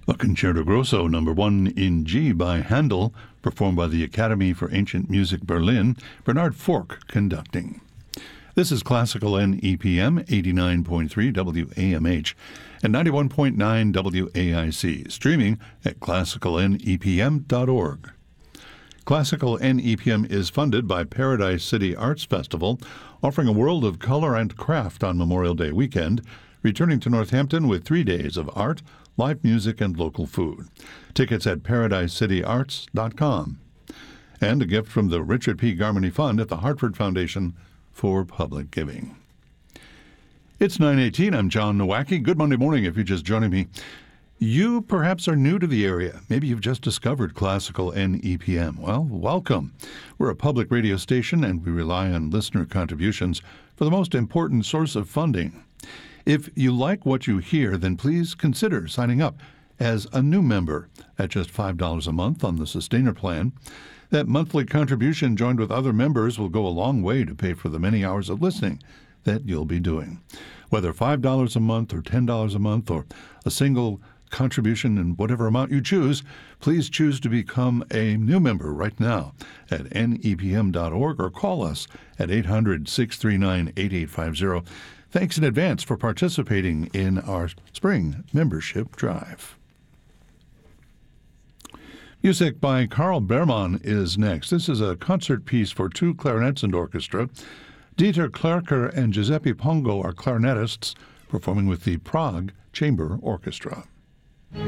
A Concerto Grosso number 1 in G by Handel, performed by the Academy for Ancient Music Berlin, Bernard Fork conducting. This is Classical NEPM 89.3 WAMH and 91.9 WAIC, streaming at classicalnepm.org. Classical NEPM is funded by Paradise City Arts Festival, offering a world of color and craft on Memorial Day weekend, returning to Northampton with 3 days of art, live music, and local food. Tickets at paradisecityarts.com. And a gift from the Richard P. Garmany Fund at the Hartford Foundation for Public Giving. It's 9:18. I'm John Nowacki. Good Monday morning if you're just joining me. You perhaps are new to the area. Maybe you've just discovered Classical NEPM. Well, welcome. We're a public radio station and we rely on listener contributions for the most important source of funding. If you like what you hear, then please consider signing up as a new member at just $5 a month on the Sustainer Plan. That monthly contribution joined with other members will go a long way to pay for the many hours of listening that you'll be doing. Whether $5 a month or $10 a month or a single contribution in whatever amount you choose, please choose to become a new member right now at nepm.org or call us at 800-639-8850. Thanks in advance for participating in our spring membership drive. Music by Karl Berman is next. This is a concert piece for 2 clarinets and orchestra. Dieter Klerker and Giuseppe Pongo are clarinetists, performing with the Prague Chamber Orchestra.